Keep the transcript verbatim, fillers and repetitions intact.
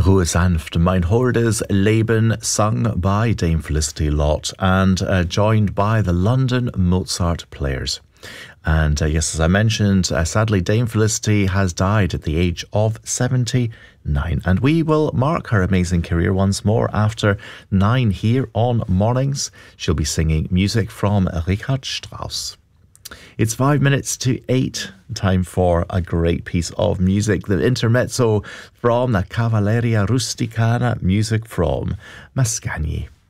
Ruhe sanft, mein Holdes Leben, sung by Dame Felicity Lott and uh, joined by the London Mozart Players. And uh, yes, as I mentioned, uh, sadly Dame Felicity has died at the age of seventy-nine, and we will mark her amazing career once more after nine here on Mornings. She'll be singing music from Richard Strauss. It's five minutes to eight. Time for a great piece of music. The intermezzo from the Cavalleria Rusticana, music from Mascagni.